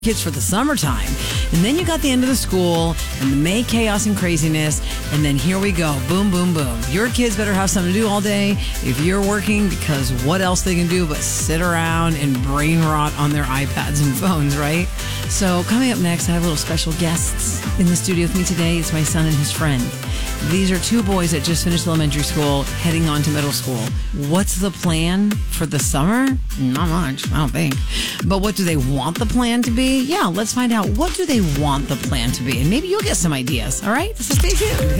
kids for the summertime. And then you got the end of the school and the May chaos and craziness. And then here we go. Boom, boom, boom. Your kids better have something to do all day if you're working, because what else they can do but sit around and brain rot on their iPads and phones, right? So coming up next, I have little special guests in the studio with me today. It's my son and his friend. These are two boys that just finished elementary school, heading on to middle school. What's the plan for the summer? Not much, I don't think. But what do they want the plan to be? Yeah, let's find out. What do they want the plan to be? And maybe you'll get some ideas, all right? So stay tuned.